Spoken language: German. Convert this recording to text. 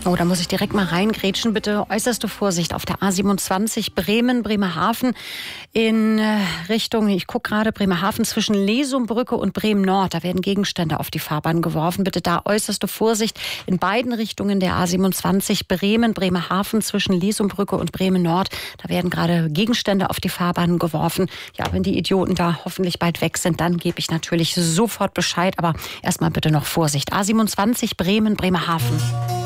Oh, da muss ich direkt mal reingrätschen. Bitte äußerste Vorsicht auf der A27 Bremen, Bremerhaven in Richtung, ich gucke gerade, Bremerhaven zwischen Lesumbrücke und Bremen-Nord. Da werden Gegenstände auf die Fahrbahn geworfen. Bitte da äußerste Vorsicht in beiden Richtungen der A27 Bremen, Bremerhaven zwischen Lesumbrücke und Bremen-Nord. Da werden gerade Gegenstände auf die Fahrbahn geworfen. Ja, wenn die Idioten da hoffentlich bald weg sind, dann gebe ich natürlich sofort Bescheid. Aber erstmal bitte noch Vorsicht. A27 Bremen, Bremerhaven.